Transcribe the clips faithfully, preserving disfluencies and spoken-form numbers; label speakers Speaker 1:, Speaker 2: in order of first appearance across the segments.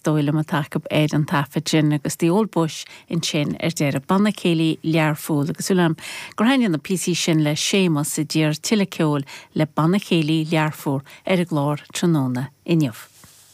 Speaker 1: dóile a take éad an tafa sin agus the old bush in sin ar deir a banna céili learfúil agus ulam gorhain na P C sin le sémas i dír tiile ceol le banna chéili learfúr ar a glár tróna inniuh.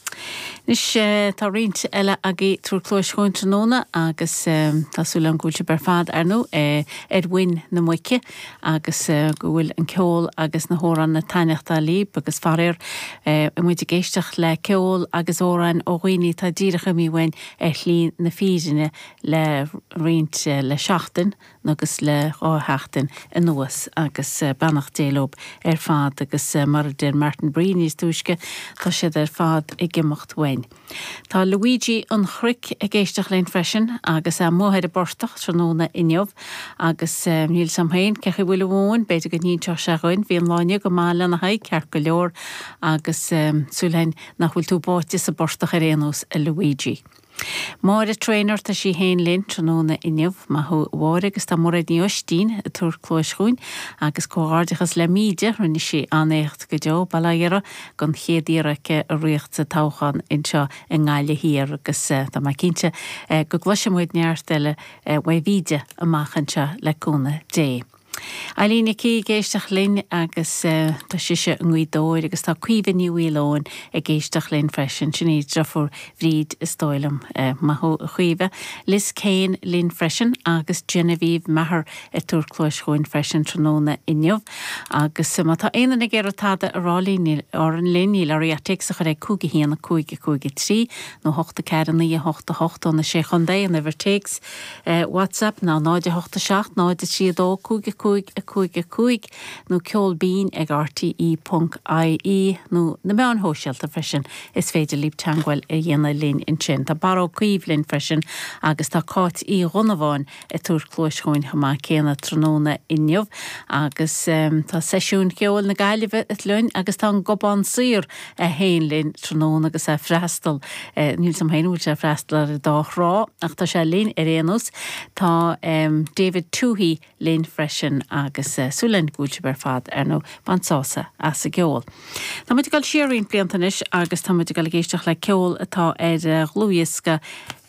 Speaker 1: Nis tá rint eile agé trúr clóis chuin tróna agus tásúla an gúilte ber fad ar nó Edwin na muice agus gúil an ceol agus na hóran na taineachta líb agus farir i muid géisteach le ceol agus óran ó ghuioine tá díracha míhain ar hlín na físine le rint le seachtain agus le átheachtain in nuas agus banach délob ar fad agus mar den Martin Breenis túisce tá siad ar fad i gimocht wein. Tá Luigi an chric a géisteach lein freisin agus a móhead a bortach tróna inniuh agus níl samhain cecha bhfuil bhin beidir go níon teo seachain bhí an láine go mála na haid cear go leor agus súlein nach bhfuil tú báte sa bortach ar éanús a Luigi. Máir a trainer tá sí héin linn tróna inniuh má thu bhir agus tá mór ní ostín a túr clóis chuin agus cóárdachas le míide runni sí anécht go deo bailagéire gon chéadíracha a riocht sa táchan inseo in gáile hir agus tá mai cinnte go gluisimuid neartile waimhíide amachchanse le cúna dé. Ailína cí géisteach linn agus tá siise an ghuidóir agus tá cuiomh níhuiilóin a géisteach linn freisin sin iad drafur bhríd is dóilm má chuomh Liz Kane linn freisin agus Genevieve Maher a túr clóis chuin freisin tróna inniuh agus má tá éana ag táda arálíní ar an líní le riateach sa chu ré cúga híanana cúige cúige trí nó hochta cearanna í hochta hochta na sé chundé an overtakes WhatsApp ná náide hochta seach náide siadó cúige cúig a cúig a cúig nó ceol bín ag r t e dot i e nó na meán hóisialta freisin is féidir líb teanghfuil a dhéana linn in sin. Tá baró cuomh linn freisin agus tá cáit í runamháin a túr clóis chuin chumá céanna tróna inniuh agus tá seisiún ceol na gaiileh it linn agus tá an gobán suúr a héin linn tróna agus a freistal níl sam héinúil sé freistal ar dárá ach tá sé linn ar éanús tá David Toohey linn freisin agus súlen gúilte ber fad ar nó bansása as a geol. Tá muid gal siarín bliantanis agus tá muid gal géisteach le ceol atá ar glúisca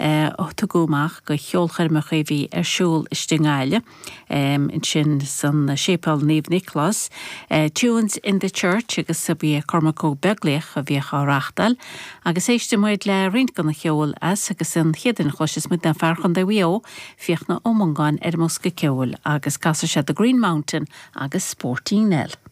Speaker 1: tugamach go cheolchairmach é bhí ar siúl istingáile in sin san sépal Niamh Nicholas Tunes in the Church agus sa bhí Cormacó Begléach a bhí chárachtal agus éiste muid le rint gan na cheol as agus an chéan chluis mu den farchan de bhío fiochna ómangáin ar mosca ceol agus casa sé the Green Mountain agus Sporting Nell.